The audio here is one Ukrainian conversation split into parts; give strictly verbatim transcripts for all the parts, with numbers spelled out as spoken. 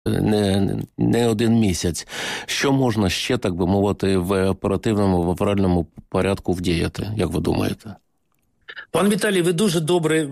не, не один місяць. Що можна ще, так би мовити, в оперативному, в авральному порядку вдіяти, як ви думаєте? Пан Віталій, ви дуже добре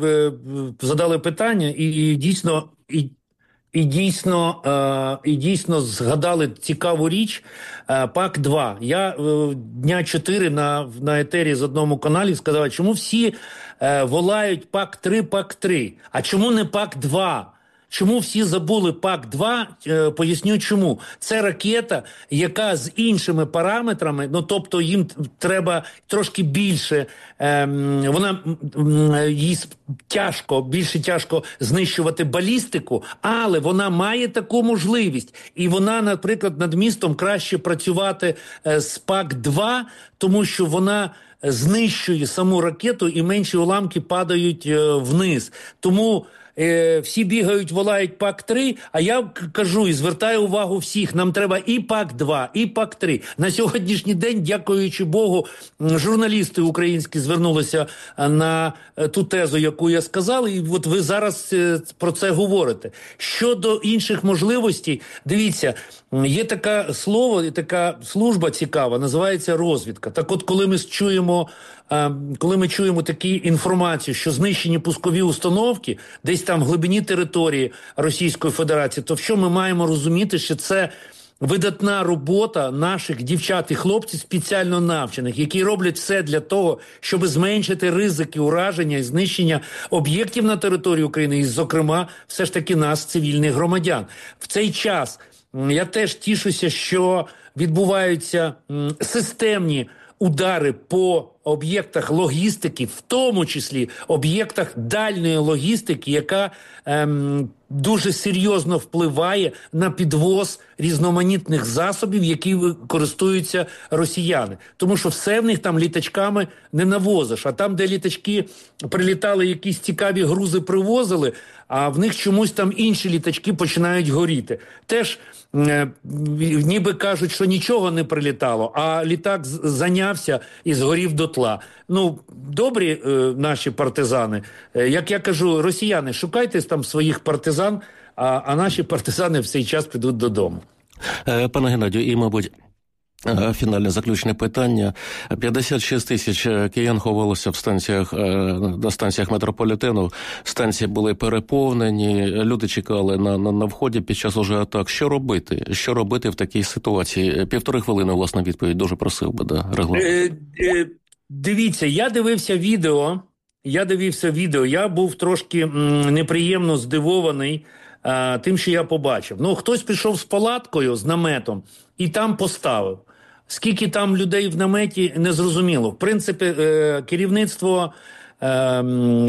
задали питання і, і дійсно... І... І дійсно, е, і дійсно згадали цікаву річ е, пак два. Я е, дня чотири на, на етері з одному каналі сказав, чому всі е, волають пак три, пак три, а чому не пак два? Чому всі забули пак два? Е, поясню чому. Це ракета, яка з іншими параметрами, ну тобто їм треба трошки більше, е, вона е, їй тяжко, більше тяжко знищувати балістику, але вона має таку можливість. І вона, наприклад, над містом краще працювати е, з пак два, тому що вона знищує саму ракету і менші уламки падають е, вниз. Тому всі бігають, волають пак три, а я кажу і звертаю увагу всіх, нам треба і пак два, і пак три. На сьогоднішній день, дякуючи Богу, журналісти українські звернулися на ту тезу, яку я сказав, і от ви зараз про це говорите. Щодо інших можливостей, дивіться, є таке слово, така служба цікава, називається розвідка. Так от, коли ми чуємо коли ми чуємо таку інформацію, що знищені пускові установки десь там в глибині території Російської Федерації, то в що ми маємо розуміти, що це видатна робота наших дівчат і хлопців спеціально навчених, які роблять все для того, щоб зменшити ризики ураження і знищення об'єктів на території України, і, зокрема, все ж таки нас, цивільних громадян. В цей час я теж тішуся, що відбуваються системні удари по об'єктах логістики, в тому числі об'єктах дальньої логістики, яка ем, дуже серйозно впливає на підвоз різноманітних засобів, які користуються росіяни. Тому що все в них там літачками не навозиш, а там, де літачки прилітали, якісь цікаві грузи привозили, а в них чомусь там інші літачки починають горіти. Теж е, ніби кажуть, що нічого не прилітало, а літак зайнявся і згорів дотла. Ну, добрі е, наші партизани. Е, як я кажу, росіяни, шукайте там своїх партизан, а, а наші партизани в цей час підуть додому. Е, пане Геннадію, і, мабуть, фінальне заключне питання. п'ятдесят шість тисяч киян ховалося в станціях, на станціях метрополітену. Станції були переповнені, люди чекали на, на, на вході під час уже атак. Що робити? Що робити в такій ситуації? Півтори хвилини, власне, відповідь. Дуже просив би, да, регламент. Е, е, дивіться, я дивився відео, я дивився відео, я був трошки м, неприємно здивований а, тим, що я побачив. Ну, хтось пішов з палаткою, з наметом, і там поставив. Скільки там людей в наметі, не зрозуміло. В принципі, е, керівництво е,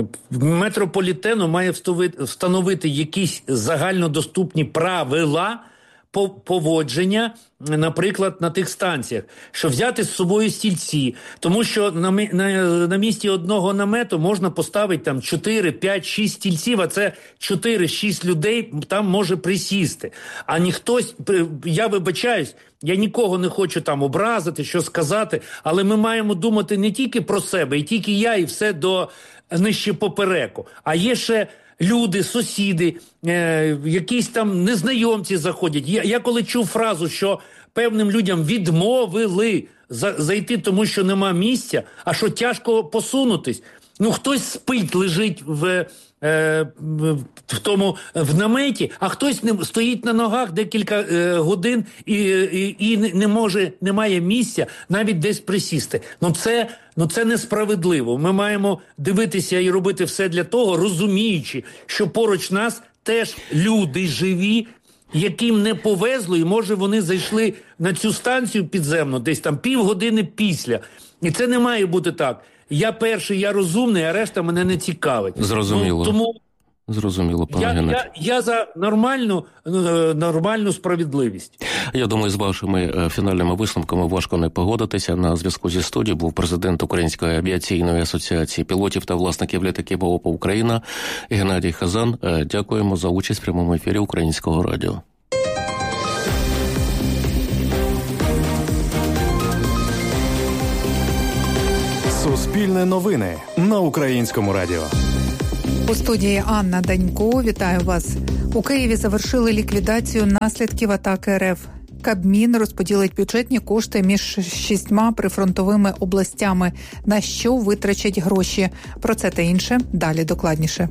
метрополітену має встановити якісь загальнодоступні правила поводження, наприклад, на тих станціях, що взяти з собою стільці, тому що на, на, на місці одного намету можна поставити там чотири, п'ять, шість стільців, а це чотири-шість людей там може присісти. А ніхтось, я вибачаюсь, я нікого не хочу там образити, що сказати, але ми маємо думати не тільки про себе, і тільки я, і все до нижче попереку, а є ще люди, сусіди, е, якісь там незнайомці заходять. Я, я коли чув фразу, що певним людям відмовили за, зайти, тому що нема місця, а що тяжко посунутись. Ну, хтось спить, лежить в, е, в тому в наметі, а хтось не, стоїть на ногах декілька е, годин і, і, і не може, немає місця навіть десь присісти. Ну це, ну це несправедливо. Ми маємо дивитися і робити все для того, розуміючи, що поруч нас теж люди живі, яким не повезло, і може вони зайшли на цю станцію підземну десь там півгодини після. І це не має бути так. Я перший, я розумний, а решта мене не цікавить. Зрозуміло. Ну, тому Зрозуміло, пане я, Геннадію. Я, я за нормальну, нормальну справедливість. Я думаю, з вашими фінальними висновками важко не погодитися. На зв'язку зі студією був президент Української авіаційної асоціації пілотів та власників літаків ООП «Україна» Геннадій Хазан. Дякуємо за участь в прямому ефірі Українського радіо. Суспільне новини на Українському радіо. У студії Анна Данько. Вітаю вас У Києві завершили ліквідацію наслідків атаки РФ. Кабмін розподілить бюджетні кошти між шістьма прифронтовими областями. На що витрачать гроші? Про це та інше далі докладніше.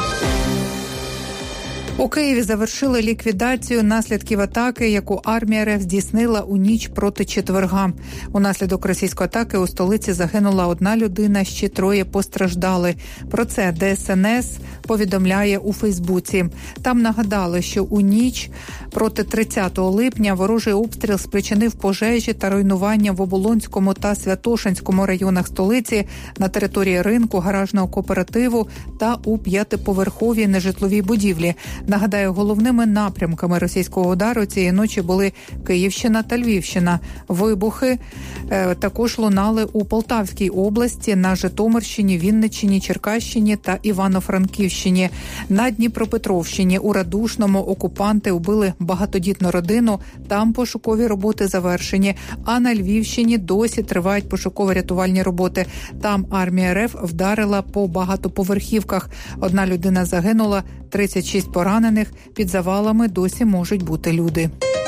У Києві завершили ліквідацію наслідків атаки, яку армія РФ здійснила у ніч проти четверга. Унаслідок російської атаки у столиці загинула одна людина, ще троє постраждали. Про це Де Ес Ен Ес повідомляє у Фейсбуці. Там нагадали, що у ніч проти тридцятого липня ворожий обстріл спричинив пожежі та руйнування в Оболонському та Святошинському районах столиці, на території ринку, гаражного кооперативу та у п'ятиповерховій нежитловій будівлі. Нагадаю, головними напрямками російського удару цієї ночі були Київщина та Львівщина. Вибухи е, також лунали у Полтавській області, на Житомирщині, Вінниччині, Черкащині та Івано-Франківщині. На Дніпропетровщині у Радушному окупанти вбили багатодітну родину. Там пошукові роботи завершені. А на Львівщині досі тривають пошуково-рятувальні роботи. Там армія РФ вдарила по багатоповерхівках. Одна людина загинула, тридцять шість поранених. Під завалами досі можуть бути люди.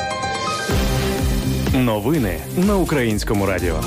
Новини на Українському радіо.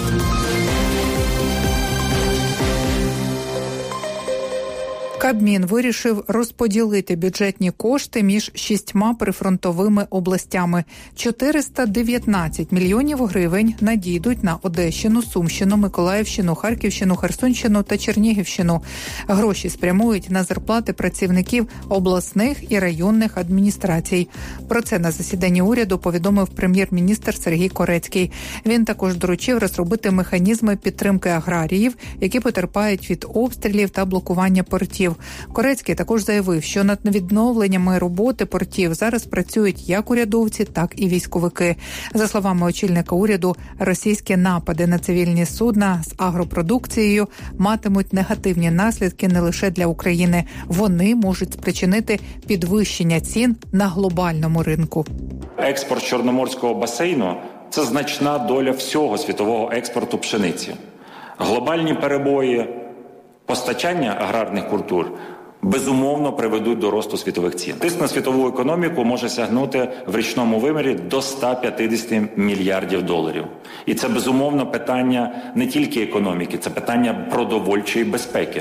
Кабмін вирішив розподілити бюджетні кошти між шістьма прифронтовими областями. чотириста дев'ятнадцять мільйонів гривень надійдуть на Одещину, Сумщину, Миколаївщину, Харківщину, Херсонщину та Чернігівщину. Гроші спрямують на зарплати працівників обласних і районних адміністрацій. Про це на засіданні уряду повідомив прем'єр-міністр Сергій Корецький. Він також доручив розробити механізми підтримки аграріїв, які потерпають від обстрілів та блокування портів. Корецький також заявив, що над відновленнями роботи портів зараз працюють як урядовці, так і військовики. За словами очільника уряду, російські напади на цивільні судна з агропродукцією матимуть негативні наслідки не лише для України. Вони можуть спричинити підвищення цін на глобальному ринку. Експорт Чорноморського басейну – це значна доля всього світового експорту пшениці. Глобальні перебої постачання аграрних культур безумовно приведуть до росту світових цін. Тиск на світову економіку може сягнути в річному вимірі до ста п'ятдесят мільярдів доларів. І це безумовно питання не тільки економіки, це питання продовольчої безпеки.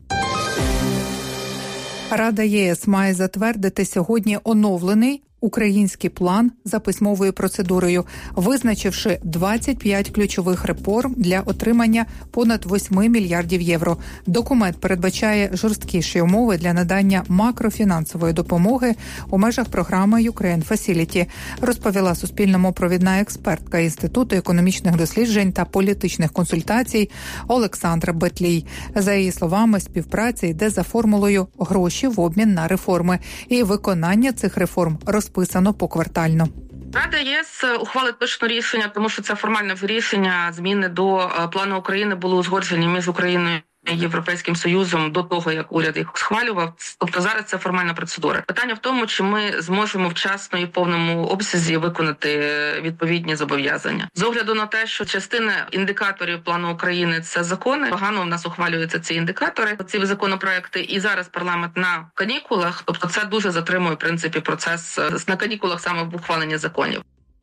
Рада ЄС має затвердити сьогодні оновлений український план за письмовою процедурою, визначивши двадцять п'ять ключових реформ для отримання понад восьми мільярдів євро. Документ передбачає жорсткіші умови для надання макрофінансової допомоги у межах програми Ukraine Facility, розповіла Суспільному провідна експертка Інституту економічних досліджень та політичних консультацій Олександра Бетлій. За її словами, співпраця йде за формулою «гроші в обмін на реформи», і виконання цих реформ розповідає розписано поквартально. Рада ЄС ухвалить точно рішення, тому що це формальне рішення. Зміни до плану України були узгоджені між Україною і Європейським Союзом до того, як уряд їх схвалював. Тобто зараз це формальна процедура. Питання в тому, чи ми зможемо вчасно і в повному обсязі виконати відповідні зобов'язання. З огляду на те, що частина індикаторів плану України – це закони, погано в нас ухвалюються ці індикатори, ці законопроекти, і зараз парламент на канікулах, тобто це дуже затримує, в принципі, процес на канікулах саме в ухваленні законів.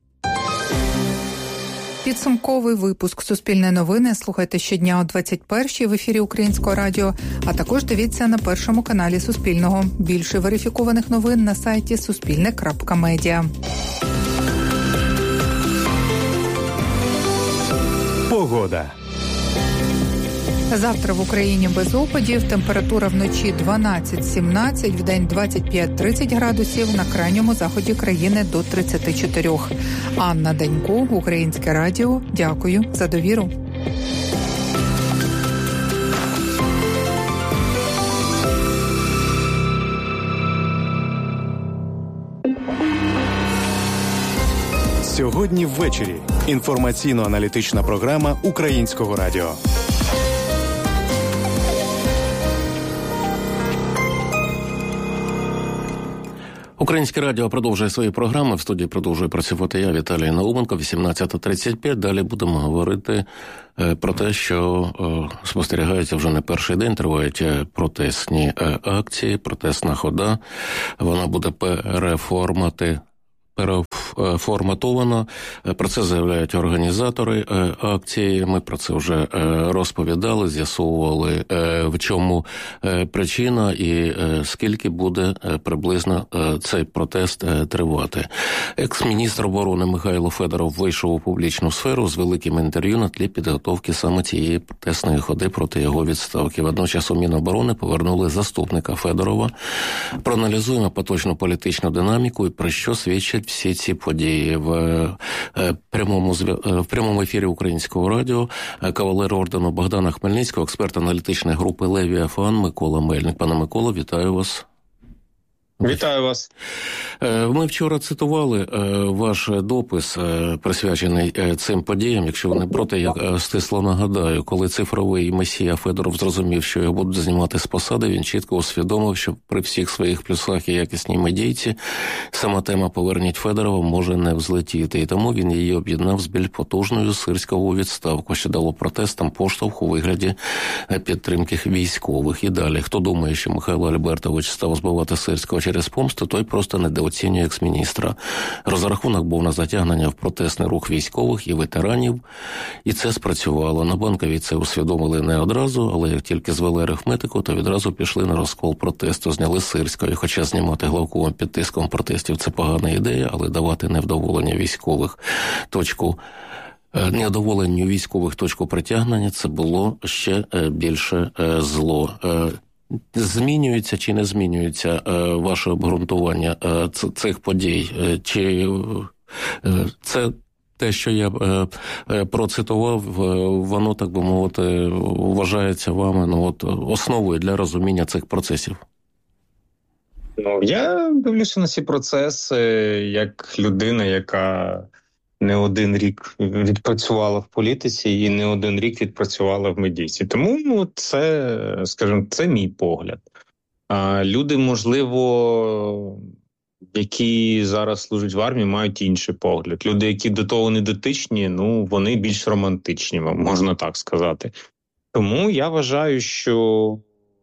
Підсумковий випуск «Суспільне новини» слухайте щодня о двадцять першій в ефірі Українського радіо, а також дивіться на першому каналі Суспільного. Більше верифікованих новин на сайті суспільне крапка медіа. Погода. Завтра в Україні без опадів, температура вночі дванадцять-сімнадцять, вдень двадцять п'ять-тридцять градусів, на крайньому заході країни до тридцять чотири. Анна Данько, Українське радіо. Дякую за довіру. Сьогодні ввечері. Інформаційно-аналітична програма Українського радіо. Українське радіо продовжує свої програми. В студії продовжує працювати я, Віталій Науменко, вісімнадцята тридцять п'ять. Далі будемо говорити про те, що спостерігається вже не перший день. Тривають протестні акції, протестна хода. Вона буде переформати. переформатовано. Про це заявляють організатори акції. Ми про це вже розповідали, з'ясовували, в чому причина і скільки буде приблизно цей протест тривати. Екс-міністр оборони Михайло Федоров вийшов у публічну сферу з великим інтерв'ю на тлі підготовки саме цієї протестної ходи проти його відставки. Водночас у Міноборони повернули заступника Федорова. Проаналізуємо поточну політичну динаміку і про що свідчать всі ці події. В прямому, в прямому ефірі Українського радіо кавалер ордену Богдана Хмельницького, експерт аналітичної групи Левіафан Микола Мельник. Пане Микола, вітаю вас. Вітаю вас. Ми вчора цитували ваш допис, присвячений цим подіям. Якщо ви не проти, я стисло нагадаю, коли цифровий месія Федоров зрозумів, що його будуть знімати з посади, він чітко усвідомив, що при всіх своїх плюсах і якісній медійці сама тема «Поверніть Федорова» може не взлетіти. І тому він її об'єднав з більш потужною сирською відставку, що дало протестам поштовх у вигляді підтримки військових. І далі, хто думає, що Михайло Альбертович став збивати Сирського через помсту, той просто недооцінює екс-міністра. Розрахунок був на затягнення в протестний рух військових і ветеранів, і це спрацювало. На Банковій це усвідомили не одразу, але як тільки звели арифметику, то відразу пішли на розкол протесту, зняли Сирського. І хоча знімати Главковим під тиском протестів – це погана ідея, але давати невдоволення військових точку Неодоволенню військових точку притягнення – це було ще більше зло. Змінюється чи не змінюється ваше обґрунтування цих подій? Чи це те, що я процитував, воно, так би мовити, вважається вами ну, от, основою для розуміння цих процесів? Ну, я дивлюся на ці процеси як людина, яка не один рік відпрацювала в політиці і не один рік відпрацювала в медійці. Тому ну, це, скажімо, це мій погляд. А люди, можливо, які зараз служать в армії, мають інший погляд. Люди, які до того не дотичні, ну, вони більш романтичні, можна так сказати. Тому я вважаю, що,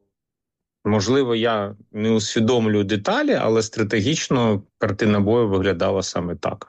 можливо, я не усвідомлюю деталі, але стратегічно картина бою виглядала саме так.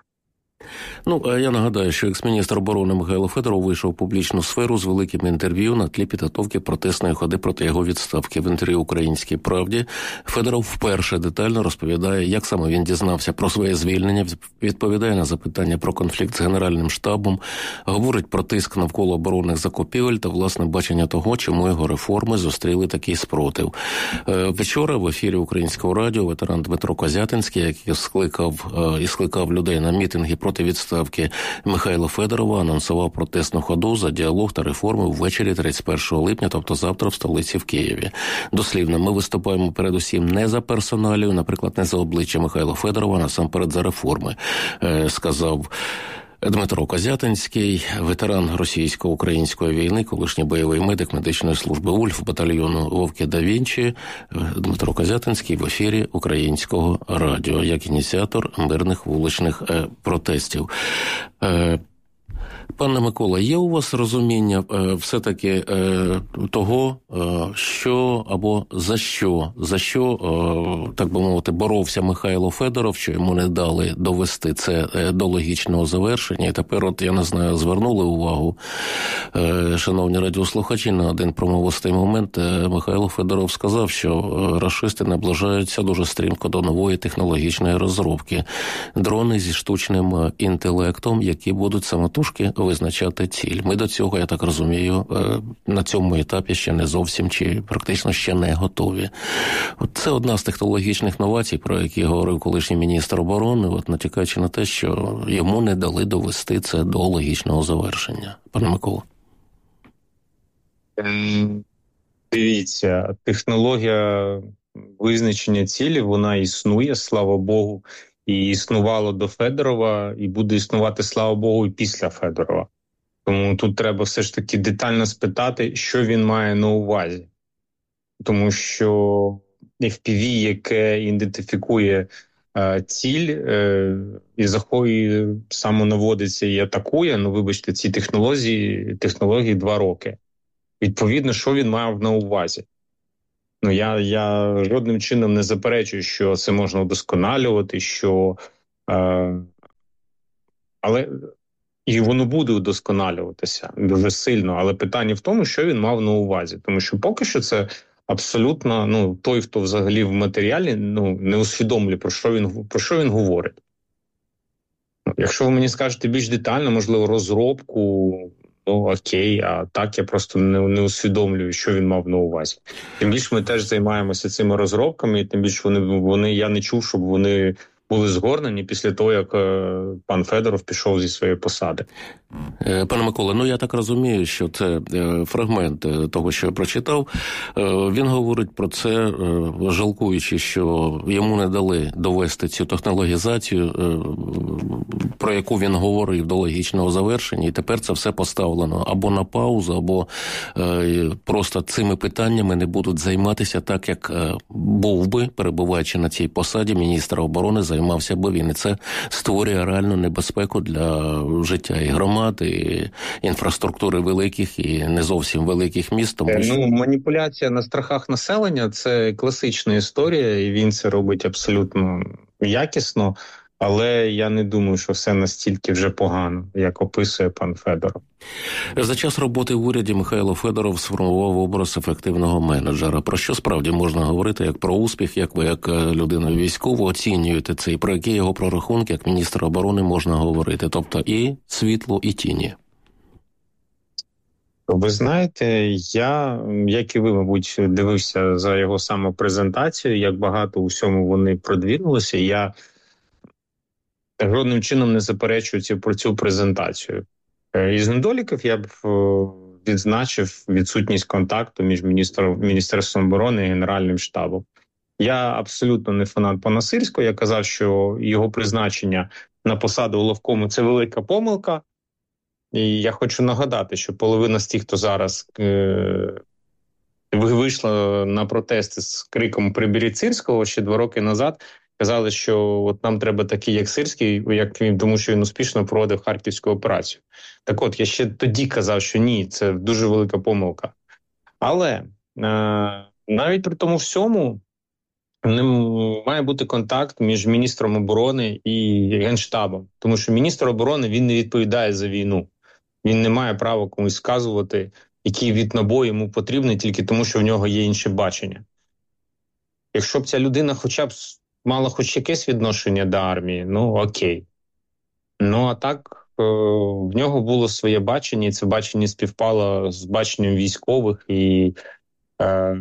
Ну, я нагадаю, що екс-міністр оборони Михайло Федоров вийшов у публічну сферу з великим інтерв'ю на тлі підготовки протестної ходи проти його відставки. В інтерв'ю «Українській правді» Федоров вперше детально розповідає, як саме він дізнався про своє звільнення, відповідає на запитання про конфлікт з Генеральним штабом, говорить про тиск навколо оборонних закупівель та, власне, бачення того, чому його реформи зустріли такий спротив. Вчора в ефірі Українського радіо ветеран Дмитро Козятинський, який скликав і скликав людей на мітинги проти відставки Михайла Федорова, анонсував протестну ходу за діалог та реформи ввечері тридцять першого липня, тобто завтра в столиці в Києві. Дослівно, ми виступаємо передусім не за персоналію, наприклад, не за обличчя Михайла Федорова, насамперед за реформи, сказав Дмитро Козятинський, ветеран російсько-української війни, колишній бойовий медик медичної служби Ульф батальйону Вовки да Вінчі. Дмитро Козятинський в ефірі Українського радіо, як ініціатор мирних вуличних е, протестів. Е, Пане Микола, є у вас розуміння е, все-таки е, того, е, що або за що, за що, е, так би мовити, боровся Михайло Федоров, що йому не дали довести це е, до логічного завершення. І тепер, от, я не знаю, звернули увагу, е, шановні радіослухачі, на один промовистий момент. Е, Михайло Федоров сказав, що е, рашисти наближаються дуже стрімко до нової технологічної розробки. Дрони зі штучним інтелектом, які будуть самотужки визначати ціль. Ми до цього, я так розумію, на цьому етапі ще не зовсім чи практично ще не готові. От це одна з технологічних новацій, про які говорив колишній міністр оборони, от натякаючи на те, що йому не дали довести це до логічного завершення. Пане Микола. Дивіться, технологія визначення цілі, вона існує, слава Богу. І існувало до Федорова, і буде існувати, слава Богу, і після Федорова. Тому тут треба все ж таки детально спитати, що він має на увазі. Тому що еф пі ві, яке ідентифікує ціль е, і захоює, самонаводиться і атакує, ну вибачте, ці технології, технології два роки. Відповідно, що він мав на увазі? Ну, я, я жодним чином не заперечую, що це можна удосконалювати, що... Е, але і воно буде удосконалюватися дуже сильно. Але питання в тому, що він мав на увазі. Тому що поки що це абсолютно, ну, той, хто взагалі в матеріалі, ну, не усвідомлює, про що він, про що він говорить. Якщо ви мені скажете більш детально, можливо, розробку, ну окей, а так я просто не, не усвідомлюю, що він мав на увазі. Тим більше ми теж займаємося цими розробками, і тим більше вони, вони, я не чув, щоб вони були згорнені після того, як е, пан Федоров пішов зі своєї посади. Пане Микола, ну я так розумію, що це фрагмент того, що я прочитав. Він говорить про це, жалкуючи, що йому не дали довести цю технологізацію, про яку він говорив, до логічного завершення, і тепер це все поставлено або на паузу, або просто цими питаннями не будуть займатися так, як був би, перебуваючи на цій посаді, міністра оборони займався би він. І це створює реальну небезпеку для життя і громад, і інфраструктури великих і не зовсім великих міст. Тому що... Ну, маніпуляція на страхах населення – це класична історія, і він це робить абсолютно якісно, але я не думаю, що все настільки вже погано, як описує пан Федоров. За час роботи в уряді Михайло Федоров сформував образ ефективного менеджера. Про що справді можна говорити, як про успіх, як ви, як людина військова, оцінюєте це, і про які його прорахунки, як міністр оборони, можна говорити? Тобто і світло, і тіні. Ви знаєте, я, як і ви, мабуть, дивився за його самопрезентацією, як багато у всьому вони продвинулися. Я жодним чином не заперечую ці, про цю презентацію. Із недоліків я б відзначив відсутність контакту між міністром, Міністерством оборони і Генеральним штабом. Я абсолютно не фанат пана Сирського. Я казав, що його призначення на посаду головкому – це велика помилка. І я хочу нагадати, що половина з тих, хто зараз е- вийшла на протести з криком «Приберіть Сирського» ще два роки назад, казали, що от нам треба такий, як Сирський, як він, тому що він успішно проводив Харківську операцію. Так от, я ще тоді казав, що ні, це дуже велика помилка. Але е, навіть при тому всьому не має бути контакт між міністром оборони і Генштабом. Тому що міністр оборони, він не відповідає за війну. Він не має права комусь сказувати, який від набою йому потрібний, тільки тому, що в нього є інше бачення. Якщо б ця людина хоча б мала хоч якесь відношення до армії, ну окей. Ну а так, е- в нього було своє бачення, і це бачення співпало з баченням військових, і е-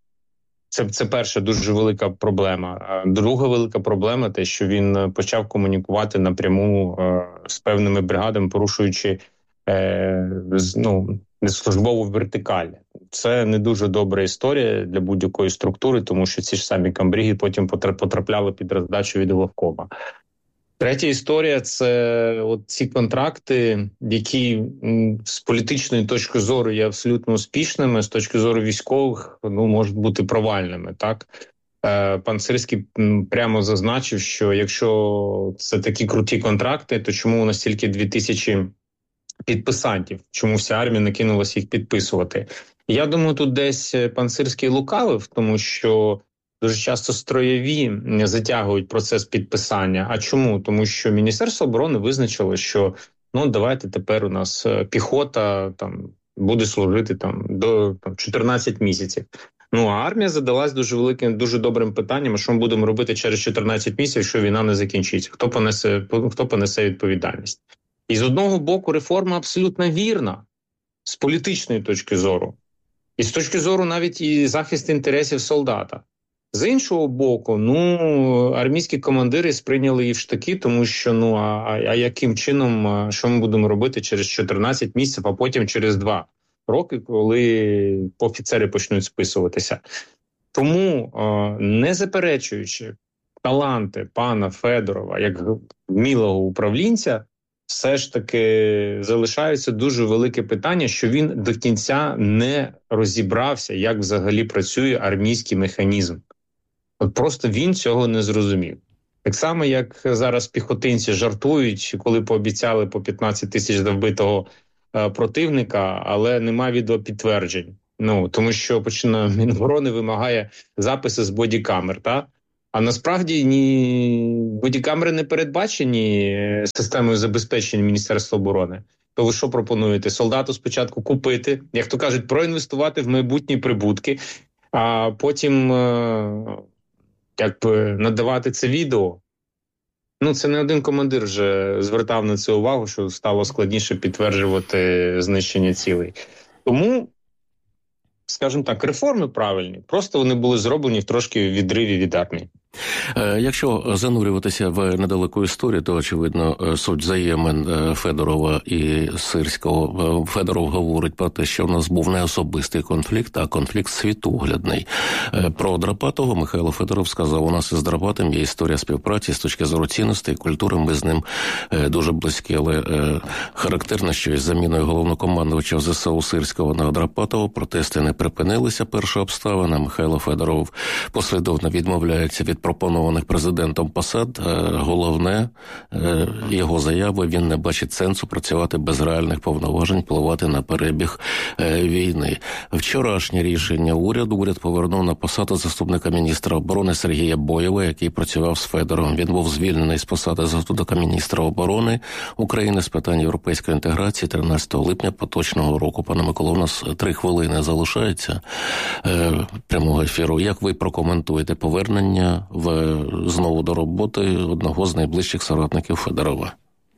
це, це перша дуже велика проблема. А друга велика проблема – те, що він почав комунікувати напряму е- з певними бригадами, порушуючи е- з, ну, службову вертикаль. Це не дуже добра історія для будь-якої структури, тому що ці ж самі камбріги потім потрапляли під роздачу від головкома. Третя історія – це от ці контракти, які м, з політичної точки зору є абсолютно успішними, з точки зору військових, ну, можуть бути провальними, так? Е, пан Сирський м, прямо зазначив, що якщо це такі круті контракти, то чому у нас тільки дві тисячі підписантів? Чому вся армія не кинулася їх підписувати? Я думаю, тут десь пан Сирський лукавив, тому що дуже часто строєві затягують процес підписання. А чому? Тому що Міністерство оборони визначило, що ну давайте тепер у нас піхота там буде служити там до там, чотирнадцять місяців. Ну, а армія задалась дуже великим, дуже добрим питанням, що ми будемо робити через чотирнадцять місяців, якщо війна не закінчиться. Хто понесе, хто понесе відповідальність? І з одного боку реформа абсолютно вірна з політичної точки зору. І з точки зору навіть і захист інтересів солдата. З іншого боку, ну, армійські командири сприйняли її в штики, тому що, ну, а, а яким чином, що ми будемо робити через чотирнадцять місяців, а потім через два роки, коли офіцери почнуть списуватися. Тому, не заперечуючи таланти пана Федорова як вмілого управлінця, все ж таки залишається дуже велике питання, що він до кінця не розібрався, як взагалі працює армійський механізм. От просто він цього не зрозумів. Так само, як зараз піхотинці жартують, коли пообіцяли по п'ятнадцять тисяч до вбитого е, противника, але нема відеопідтверджень. Ну, тому що починає Міноборони вимагає записи з бодікамер, та? А насправді ні, бодікамери не передбачені системою забезпечення Міністерства оборони. То ви що пропонуєте? Солдату спочатку купити, як то кажуть, проінвестувати в майбутні прибутки, а потім е, якби надавати це відео. Ну, це не один командир вже звертав на це увагу, що стало складніше підтверджувати знищення цілей. Тому, скажімо так, реформи правильні, просто вони були зроблені в трошки відриві від армії. Якщо занурюватися в недалеку історію, то, очевидно, суть взаємин Федорова і Сирського. Федоров говорить про те, що в нас був не особистий конфлікт, а конфлікт світоглядний. Про Драпатого Михайло Федоров сказав, у нас із Драпатим є історія співпраці з точки зору цінностей, культури, ми з ним дуже близькі, але характерно, що із заміною головнокомандувача ЗСУ Сирського на Драпатова протести не припинилися, перша обставина. Михайло Федоров послідовно відмовляється від пропонованих президентом посад. Головне, його заяви, він не бачить сенсу працювати без реальних повноважень, впливати на перебіг війни. Вчорашнє рішення уряду. Уряд повернув на посаду заступника міністра оборони Сергія Боєва, який працював з Федоровим. Він був звільнений з посади заступника міністра оборони України з питань європейської інтеграції тринадцятого липня поточного року. Пане Миколо, у нас три хвилини залишається прямого ефіру. Як ви прокоментуєте повернення в знову до роботи одного з найближчих соратників Федорова?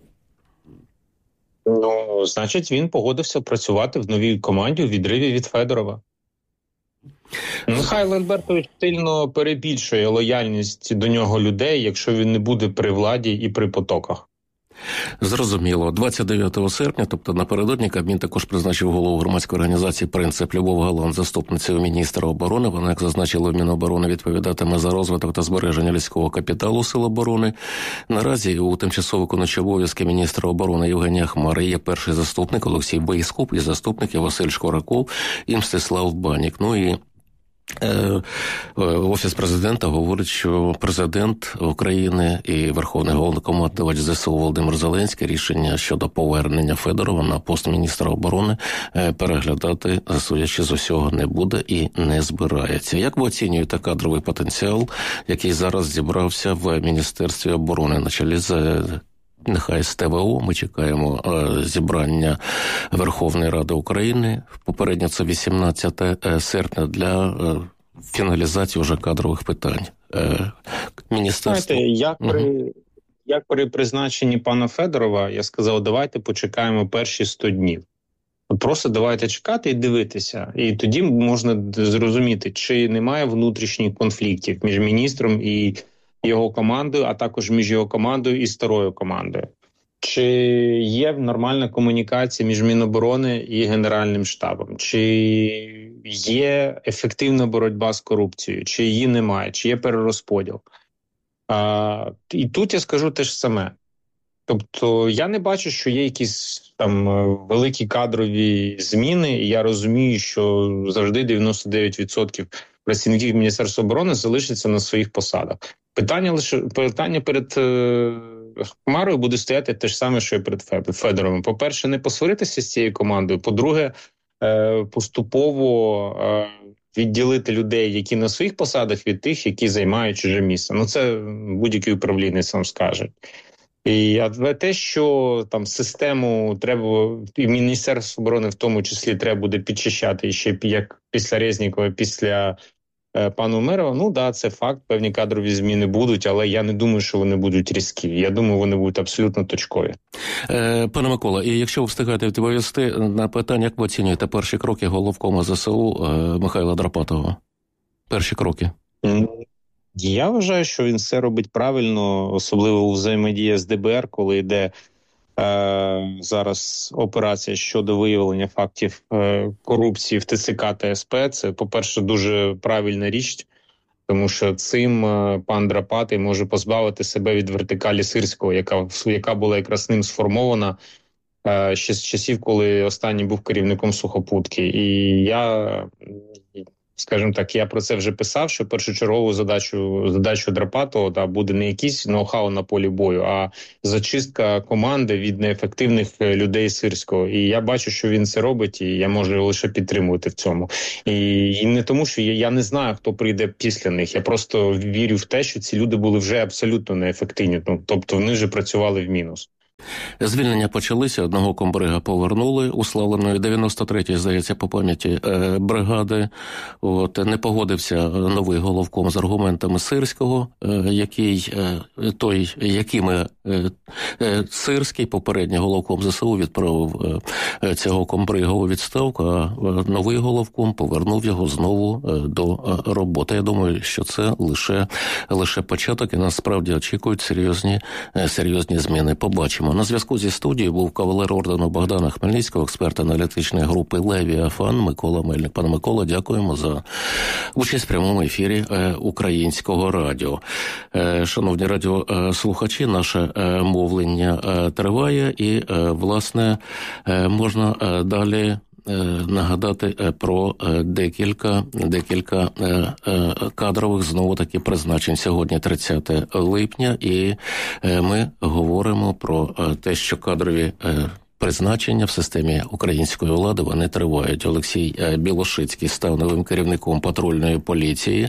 Ну, значить, він погодився працювати в новій команді у відриві від Федорова. Михайло Альбертович сильно перебільшує лояльність до нього людей, якщо він не буде при владі і при потоках. Зрозуміло. двадцять дев'ятого серпня, тобто напередодні, Кабмін також призначив голову громадської організації «Принцип» Любов Галан заступницею міністра оборони. Вона, як зазначила, в Міноборони відповідатиме за розвиток та збереження людського капіталу Сил оборони. Наразі у тимчасово виконуючого обов'язки міністра оборони Євгенія Хмари є перший заступник Олексій Боїскуп і заступники Василь Шкураков і Мстислав Банік. Ну і Офіс президента говорить, що президент України і Верховний головнокомандувач ЗСУ Володимир Зеленський рішення щодо повернення Федорова на пост міністра оборони переглядати, судячи з усього, не буде і не збирається. Як ви оцінюєте кадровий потенціал, який зараз зібрався в Міністерстві оборони на чолі з нехай з ТВО, ми чекаємо е, зібрання Верховної Ради України. Попередньо це вісімнадцяте серпня для е, фіналізації вже кадрових питань. Е, Міністерство... Знаєте, як угу. при, як при призначенні пана Федорова, я сказав, давайте почекаємо перші сто днів. Просто давайте чекати і дивитися. І тоді можна зрозуміти, чи немає внутрішніх конфліктів між міністром і його командою, а також між його командою і старою командою. Чи є нормальна комунікація між Міноборони і Генеральним штабом? Чи є ефективна боротьба з корупцією? Чи її немає? Чи є перерозподіл? А, і тут я скажу те ж саме. Тобто я не бачу, що є якісь там великі кадрові зміни, і я розумію, що завжди дев'яносто дев'ять відсотків працівників Міністерства оборони залишаться на своїх посадах. Питання лише питання перед е, Хмарою буде стояти те ж саме, що і перед Федоровим. По-перше, не посваритися з цією командою. По-друге, е, поступово е, відділити людей, які на своїх посадах, від тих, які займають чуже місце. Ну це будь-який управлінець вам скаже. І а те, що там систему треба, і Міністерство оборони в тому числі треба буде підчищати ще як після Резнікова, після е, пана Умерова, ну да, це факт, певні кадрові зміни будуть, але я не думаю, що вони будуть різкі. Я думаю, вони будуть абсолютно точкові. Е, пане Микола, і якщо ви встигаєте відповісти на питання, як ви оцінюєте перші кроки головкома ЗСУ е, Михайла Драпатого? Перші кроки. Mm. Я вважаю, що він все робить правильно, особливо у взаємодії з ДБР, коли йде е, зараз операція щодо виявлення фактів е, корупції в ТЦК та СП. Це, по-перше, дуже правильна річ, тому що цим е, пан Драпатий може позбавити себе від вертикалі Сирського, яка, яка була якраз ним сформована е, ще з часів, коли останній був керівником сухопутки. І я... скажімо так, я про це вже писав, що першочергову задачу, задачу Драпатова да, буде не якийсь ноу-хау на полі бою, а зачистка команди від неефективних людей Сирського. І я бачу, що він це робить, і я можу лише підтримувати в цьому. І, і не тому, що я, я не знаю, хто прийде після них. Я просто вірю в те, що ці люди були вже абсолютно неефективні. Ну, тобто вони вже працювали в мінус. Звільнення почалися, одного комбрига повернули, уславленої дев'яносто третьої, здається, по пам'яті, е, бригади. От, не погодився новий головком з аргументами Сирського, е, який, е, той, якими е, е, Сирський, попередній головком ЗСУ, відправив е, цього комбрига у відставку, а новий головком повернув його знову е, до роботи. Я думаю, що це лише, лише початок, і нас справді очікують серйозні, е, серйозні зміни. Побачимо. На зв'язку зі студією був кавалер ордену Богдана Хмельницького, експерт аналітичної групи Левіафан Микола Мельник. Пане Микола, дякуємо за участь в прямому ефірі е, Українського радіо. Е, шановні радіослухачі, наше е, мовлення е, триває і, е, власне, е, можна е, далі нагадати про декілька, декілька кадрових знову-таки призначень. Сьогодні тридцяте липня, і ми говоримо про те, що кадрові призначення в системі української влади, вони тривають. Олексій Білошицький став новим керівником патрульної поліції.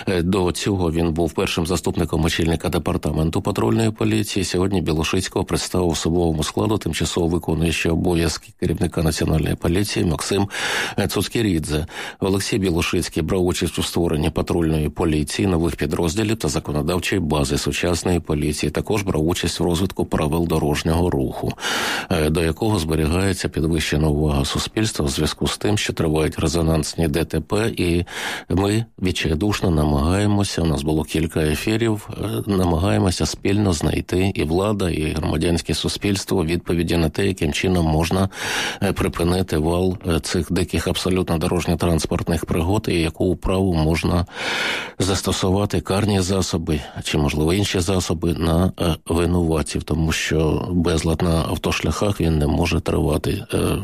До цього він був першим заступником очільника департаменту патрульної поліції. Сьогодні Білошицького представив особовому складу тимчасово виконуючий обов'язки керівника національної поліції Максим Цуцькірідзе. Олексій Білошицький брав участь у створенні патрульної поліції, нових підрозділів та законодавчої бази сучасної поліції. Також брав участь в розвитку правил дорожнього руху, до якого зберігається підвищена увага суспільства в зв'язку з тим, що тривають резонансні ДТП, і ми відчайдушно намагаємося, у нас було кілька ефірів, намагаємося спільно знайти і влада, і громадянське суспільство відповіді на те, яким чином можна припинити вал цих диких абсолютно дорожньо-транспортних пригод, і яку управу можна застосувати, карні засоби, чи, можливо, інші засоби на винуватців, тому що безлад на автошляхах, він не може тривати.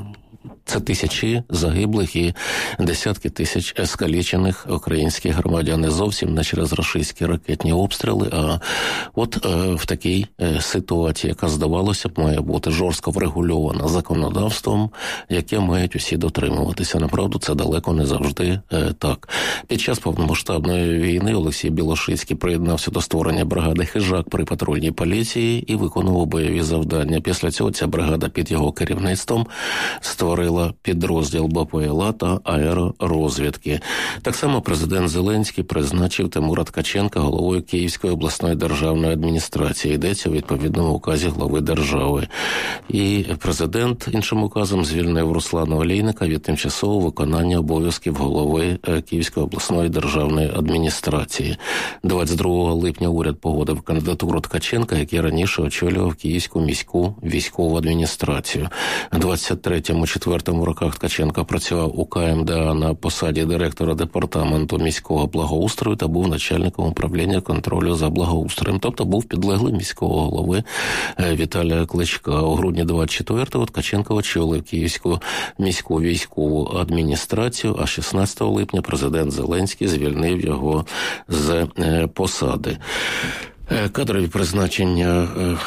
Це тисячі загиблих і десятки тисяч ескалічених українських громадян. Не зовсім не через рашистські ракетні обстріли, а от е, в такій е, ситуації, яка, здавалося б, має бути жорстко врегульована законодавством, яке мають усі дотримуватися. Направду, це далеко не завжди е, так. Під час повномасштабної війни Олексій Білошицький приєднався до створення бригади «Хижак» при патрульній поліції і виконував бойові завдання. Після цього ця бригада під його керівництвом створила підрозділ БПЛА та аеророзвідки. Так само президент Зеленський призначив Тимура Ткаченка головою Київської обласної державної адміністрації. Йдеться у відповідному указі глави держави. І президент іншим указом звільнив Руслана Олійника від тимчасового виконання обов'язків голови Київської обласної державної адміністрації. двадцять другого липня уряд погодив кандидатуру Ткаченка, який раніше очолював Київську міську військову адміністрацію. двадцять третьому четвертому роках Ткаченко працював у КМДА на посаді директора департаменту міського благоустрою та був начальником управління контролю за благоустроєм, тобто був підлеглим міського голови Віталія Кличка. У грудні двадцять четвертого Ткаченко очолив Київську міську військову адміністрацію, а шістнадцятого липня президент Зеленський звільнив його з посади. Кадрові призначення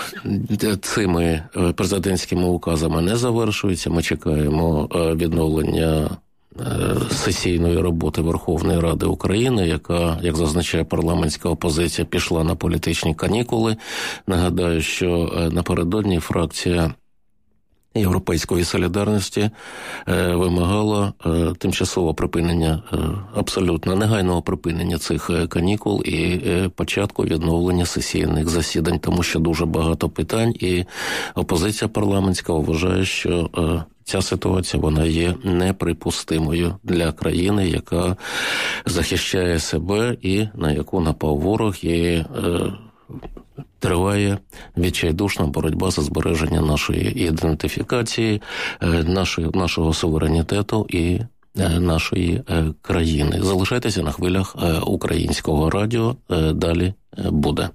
цими президентськими указами не завершуються. Ми чекаємо відновлення сесійної роботи Верховної Ради України, яка, як зазначає парламентська опозиція, пішла на політичні канікули. Нагадаю, що напередодні фракція Європейської солідарності е, вимагала е, тимчасового припинення, е, абсолютно негайного припинення цих е, канікул і е, початку відновлення сесійних засідань, тому що дуже багато питань, і опозиція парламентська вважає, що е, ця ситуація, вона є неприпустимою для країни, яка захищає себе і на яку напав ворог, і е, триває відчайдушна боротьба за збереження нашої ідентифікації, нашої, нашого суверенітету і нашої країни. Залишайтеся на хвилях Українського радіо. Далі буде.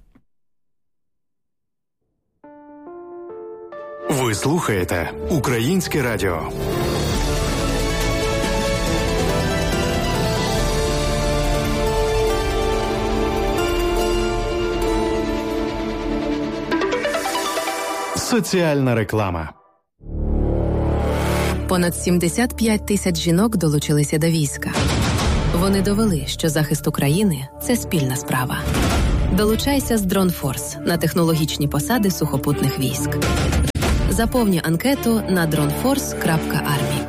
Ви слухаєте Українське радіо. Соціальна реклама. Понад сімдесят п'ять тисяч жінок долучилися до війська. Вони довели, що захист України – це спільна справа. Долучайся з Дронфорс на технологічні посади сухопутних військ. Заповні анкету на дронфорс крапка армі.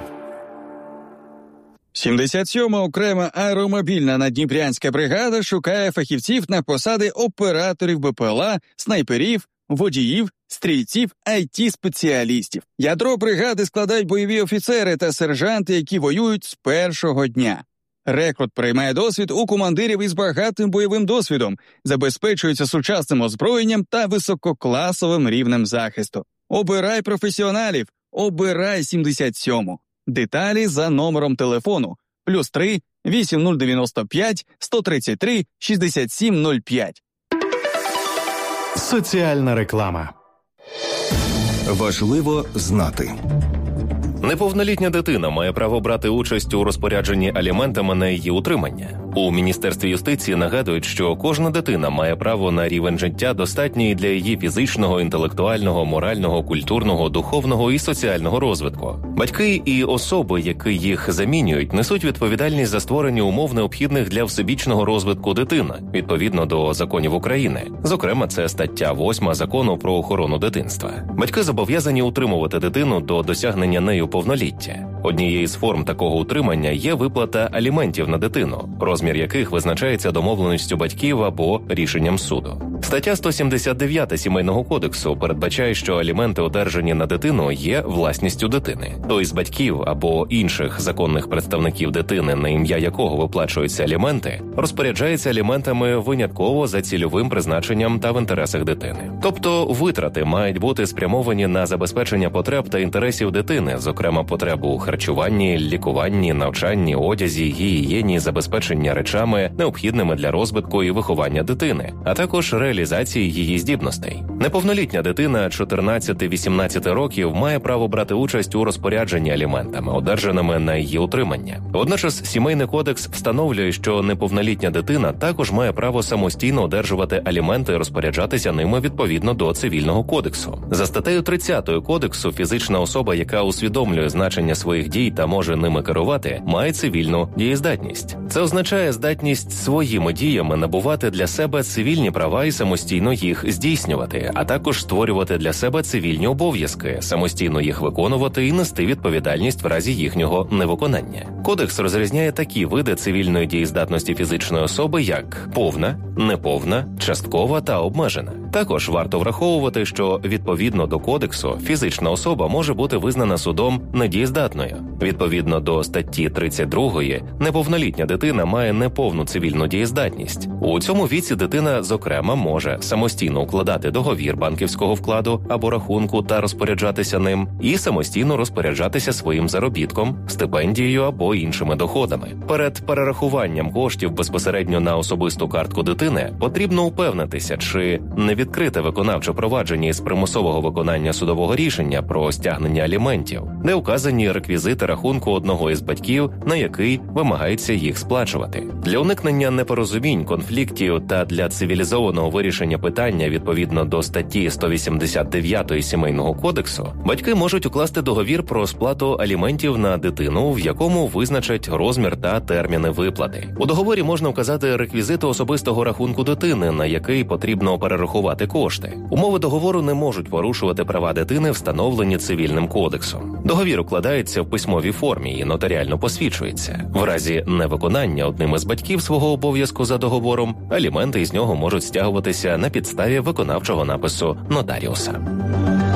сімдесят сьома окрема аеромобільна наддніпрянська бригада шукає фахівців на посади операторів БПЛА, снайперів, водіїв, стрільців, ай ті-спеціалістів. Ядро бригади складають бойові офіцери та сержанти, які воюють з першого дня. Рекрут приймає досвід у командирів із багатим бойовим досвідом, забезпечується сучасним озброєнням та висококласовим рівнем захисту. Обирай професіоналів, обирай сімдесят сьому. Деталі за номером телефону плюс три вісім нуль дев'яносто п'ять сто тридцять три шістдесят сім нуль п'ять. Соціальна реклама. Важливо знати. Неповнолітня дитина має право брати участь у розпорядженні аліментами на її утримання. У Міністерстві юстиції нагадують, що кожна дитина має право на рівень життя, достатній для її фізичного, інтелектуального, морального, культурного, духовного і соціального розвитку. Батьки і особи, які їх замінюють, несуть відповідальність за створення умов, необхідних для всебічного розвитку дитини, відповідно до законів України. Зокрема, це стаття восьма Закону про охорону дитинства. Батьки зобов'язані утримувати дитину до досягнення нею повноліття. Однією з форм такого утримання є виплата аліментів на дитину, розмір яких визначається домовленістю батьків або рішенням суду. Стаття сто сімдесят дев'ять Сімейного кодексу передбачає, що аліменти, одержані на дитину, є власністю дитини. Той з батьків або інших законних представників дитини, на ім'я якого виплачуються аліменти, розпоряджається аліментами винятково за цільовим призначенням та в інтересах дитини. Тобто витрати мають бути спрямовані на забезпечення потреб та інтересів дитини, зокрема потреб у харчуванні, лікуванні, навчанні, одязі, гігієні, забезпечення речами, необхідними для розвитку і виховання дитини, а також реалізації її здібностей. Неповнолітня дитина чотирнадцяти-вісімнадцяти років має право брати участь у розпорядженні аліментами, одержаними на її утримання. Водночас Сімейний кодекс встановлює, що неповнолітня дитина також має право самостійно одержувати аліменти і розпоряджатися ними відповідно до Цивільного кодексу. За статтею тридцятою кодексу фізична особа, яка усвідомлює значення своїх дій та може ними керувати, має цивільну дієздатність. Це означає здатність своїми діями набувати для себе цивільні права і самостійно їх здійснювати, а також створювати для себе цивільні обов'язки, самостійно їх виконувати і нести відповідальність в разі їхнього невиконання. Кодекс розрізняє такі види цивільної дієздатності фізичної особи, як повна, неповна, часткова та обмежена. Також варто враховувати, що відповідно до кодексу фізична особа може бути визнана судом недієздатною. Відповідно до статті тридцять другої, неповнолітня дитина має неповну цивільну дієздатність. У цьому віці дитина, зокрема, може самостійно укладати договір банківського вкладу або рахунку та розпоряджатися ним, і самостійно розпоряджатися своїм заробітком, стипендією або іншими доходами. Перед перерахуванням коштів безпосередньо на особисту картку дитини потрібно упевнитися, чи не відкрите виконавче провадження із примусового виконання судового рішення про стягнення аліментів, де указані реквізити рахунку одного із батьків, на який вимагається їх сплачувати. Для уникнення непорозумінь, конфліктів та для цивілізованого вирішення питання відповідно до статті сто вісімдесят дев'ять Сімейного кодексу, батьки можуть укласти договір про сплату аліментів на дитину, в якому визначать розмір та терміни виплати. У договорі можна вказати реквізити особистого рахунку дитини, на який потрібно перерахувати кошти. Умови договору не можуть порушувати права дитини, встановлені Цивільним кодексом. Договір укладається в письмовій формі і нотаріально посвідчується. В разі невиконання одним із батьків свого обов'язку за договором, аліменти із нього можуть стягуватися на підставі виконавчого напису нотаріуса.